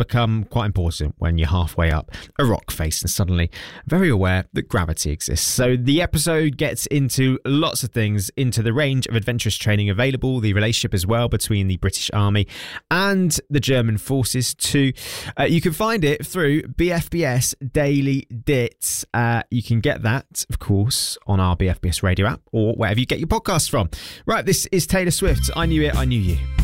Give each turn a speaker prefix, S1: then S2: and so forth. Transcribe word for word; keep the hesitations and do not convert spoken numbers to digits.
S1: become quite important when you're halfway up a rock face and suddenly very aware that gravity exists. So the episode gets into lots of things, into the range of adventurous training available, the relationship as well between the British Army and the German forces too. Uh, you can find it through B F B S Daily Dits. Uh, you can get that, of course, on our B F B S radio app or wherever you get your podcasts from. Right, this is Taylor Swift. I Knew It, I Knew You.